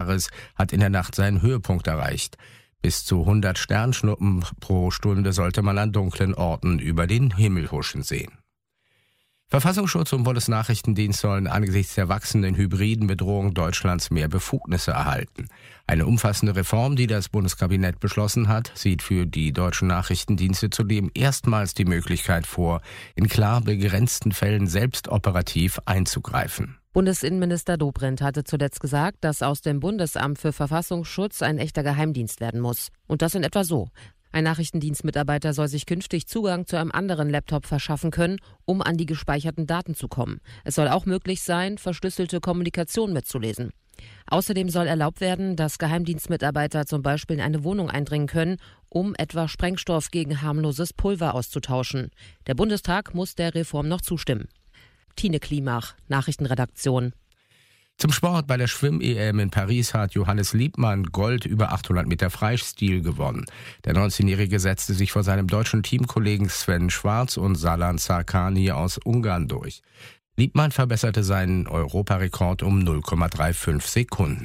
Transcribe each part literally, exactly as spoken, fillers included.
Jahres hat in der Nacht seinen Höhepunkt erreicht. Bis zu hundert Sternschnuppen pro Stunde sollte man an dunklen Orten über den Himmel huschen sehen. Verfassungsschutz und Bundesnachrichtendienst sollen angesichts der wachsenden hybriden Bedrohung Deutschlands mehr Befugnisse erhalten. Eine umfassende Reform, die das Bundeskabinett beschlossen hat, sieht für die deutschen Nachrichtendienste zudem erstmals die Möglichkeit vor, in klar begrenzten Fällen selbst operativ einzugreifen. Bundesinnenminister Dobrindt hatte zuletzt gesagt, dass aus dem Bundesamt für Verfassungsschutz ein echter Geheimdienst werden muss. Und das in etwa so. Ein Nachrichtendienstmitarbeiter soll sich künftig Zugang zu einem anderen Laptop verschaffen können, um an die gespeicherten Daten zu kommen. Es soll auch möglich sein, verschlüsselte Kommunikation mitzulesen. Außerdem soll erlaubt werden, dass Geheimdienstmitarbeiter zum Beispiel in eine Wohnung eindringen können, um etwa Sprengstoff gegen harmloses Pulver auszutauschen. Der Bundestag muss der Reform noch zustimmen. Tine Klimach, Nachrichtenredaktion. Zum Sport: Bei der Schwimm-E M in Paris hat Johannes Liebmann Gold über achthundert Meter Freistil gewonnen. Der neunzehnjährige setzte sich vor seinem deutschen Teamkollegen Sven Schwarz und Salan Sarkani aus Ungarn durch. Liebmann verbesserte seinen Europarekord um null Komma fünfunddreißig Sekunden.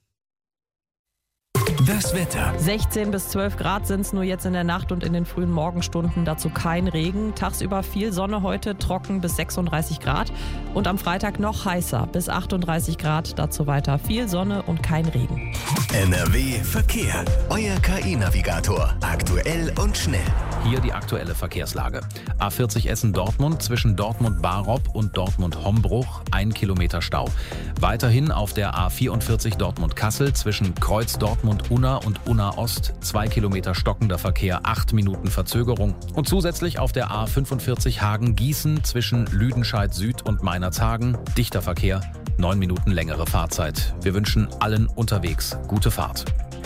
Das Wetter. sechzehn bis zwölf Grad sind es nur jetzt in der Nacht und in den frühen Morgenstunden. Dazu kein Regen. Tagsüber viel Sonne heute, trocken bis sechsunddreißig Grad. Und am Freitag noch heißer, bis achtunddreißig Grad. Dazu weiter viel Sonne und kein Regen. N R W Verkehr. Euer K I-Navigator. Aktuell und schnell. Hier die aktuelle Verkehrslage. A vierzig Essen-Dortmund zwischen Dortmund-Barop und Dortmund-Hombruch, ein Kilometer Stau. Weiterhin auf der A vierundvierzig Dortmund-Kassel zwischen Kreuz-Dortmund-Unna und Unna-Ost, zwei Kilometer stockender Verkehr, acht Minuten Verzögerung. Und zusätzlich auf der A fünfundvierzig Hagen-Gießen zwischen Lüdenscheid-Süd und Meinerzhagen, dichter Verkehr, neun Minuten längere Fahrzeit. Wir wünschen allen unterwegs gute Fahrt.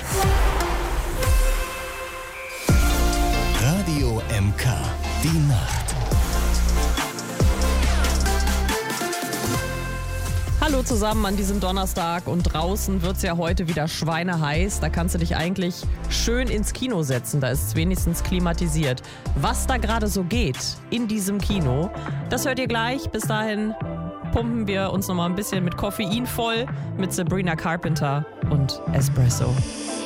Radio M K, die Nacht. Hallo zusammen an diesem Donnerstag, und draußen wird es ja heute wieder schweineheiß. Da kannst du dich eigentlich schön ins Kino setzen, da ist es wenigstens klimatisiert. Was da gerade so geht in diesem Kino, das hört ihr gleich. Bis dahin pumpen wir uns noch mal ein bisschen mit Koffein voll mit Sabrina Carpenter und Espresso.